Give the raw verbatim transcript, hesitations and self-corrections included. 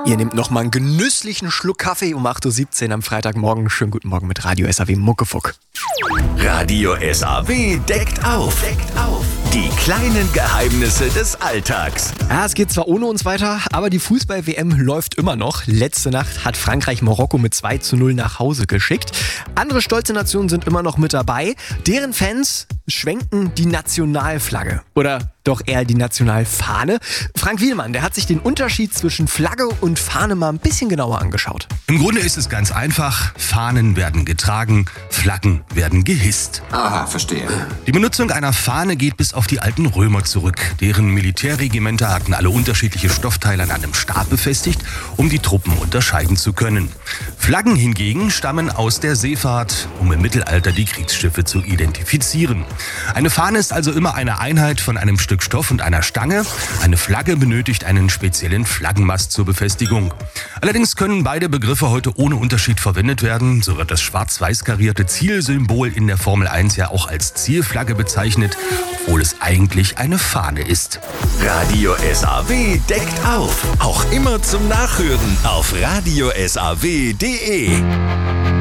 Ihr nehmt noch mal einen genüsslichen Schluck Kaffee um acht Uhr siebzehn am Freitagmorgen. Schönen guten Morgen mit Radio S A W Muckefuck. Radio S A W deckt auf. Deckt auf. Die kleinen Geheimnisse des Alltags. Ja, es geht zwar ohne uns weiter, aber die Fußball-W M läuft immer noch. Letzte Nacht hat Frankreich Marokko mit zwei zu null nach Hause geschickt. Andere stolze Nationen sind immer noch mit dabei. Deren Fans schwenken die Nationalflagge. Oder doch eher die Nationalfahne. Frank Wielmann, der hat sich den Unterschied zwischen Flagge und Fahne mal ein bisschen genauer angeschaut. Im Grunde ist es ganz einfach. Fahnen werden getragen, Flaggen werden gehisst. Aha, verstehe. Die Benutzung einer Fahne geht bis auf die alten Römer zurück. Deren Militärregimenter hatten alle unterschiedliche Stoffteile an einem Stab befestigt, um die Truppen unterscheiden zu können. Flaggen hingegen stammen aus der Seefahrt, um im Mittelalter die Kriegsschiffe zu identifizieren. Eine Fahne ist also immer eine Einheit von einem Stück Stoff und einer Stange. Eine Flagge benötigt einen speziellen Flaggenmast zur Befestigung. Allerdings können beide Begriffe heute ohne Unterschied verwendet werden. So wird das schwarz-weiß karierte Zielsymbol in der Formel eins ja auch als Zielflagge bezeichnet, obwohl es eigentlich eine Fahne ist. Radio S A W deckt auf. Auch immer zum Nachhören auf radio s a w punkt d e.